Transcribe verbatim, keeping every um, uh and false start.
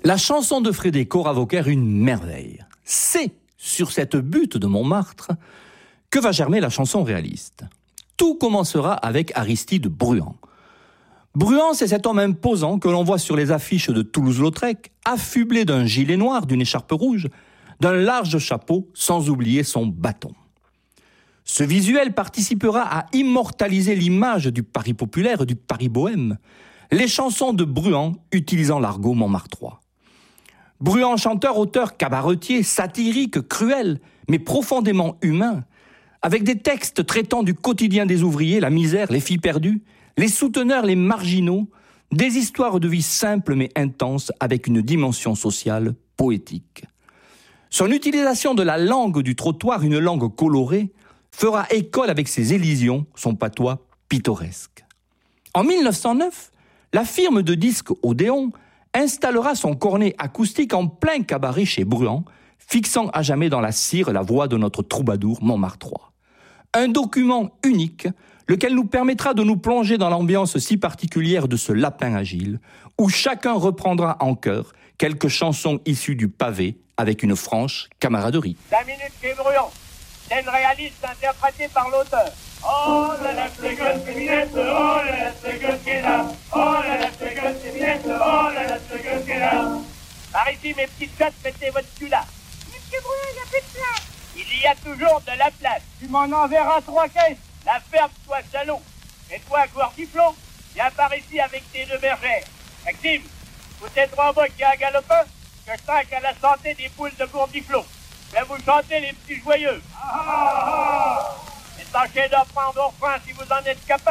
La chanson de Frédé Coravauquer, une merveille. C'est sur cette butte de Montmartre que va germer la chanson réaliste. Tout commencera avec Aristide Bruant. Bruant, c'est cet homme imposant que l'on voit sur les affiches de Toulouse-Lautrec, affublé d'un gilet noir, d'une écharpe rouge, d'un large chapeau, sans oublier son bâton. Ce visuel participera à immortaliser l'image du Paris populaire, du Paris bohème, les chansons de Bruant utilisant l'argot montmartrois. Bruant, chanteur, auteur, cabaretier, satirique, cruel, mais profondément humain, avec des textes traitant du quotidien des ouvriers, la misère, les filles perdues, les souteneurs, les marginaux, des histoires de vie simples mais intenses avec une dimension sociale poétique. Son utilisation de la langue du trottoir, une langue colorée, fera école avec ses élisions, son patois pittoresque. En mille neuf cent neuf, la firme de disques Odéon installera son cornet acoustique en plein cabaret chez Bruant, fixant à jamais dans la cire la voix de notre troubadour montmartrois. Un document unique, lequel nous permettra de nous plonger dans l'ambiance si particulière de ce lapin agile, où chacun reprendra en chœur quelques chansons issues du pavé avec une franche camaraderie. La minute chez Bruant, scène réaliste interprétée par l'auteur. Oh la la, c'est que c'est minette, oh la la, c'est que c'est là, oh la la, c'est que c'est minette, oh la la, c'est que c'est là. Par ici, mes petites chattes, mettez votre cul là. Monsieur Bruant, il n'y a plus de place. Il y a toujours de la place. Tu m'en enverras trois caisses. La ferme, toi, salaud. Et toi, Gourdiflon, viens par ici avec tes deux bergères. Maxime, vous êtes trois mots qui a un galopin, que je trinque à la santé des poules de Gourdiflon. Je vais vous chanter les petits joyeux. Ah, ah, ah. Et tâchez d'apprendre au refrain si vous en êtes capable.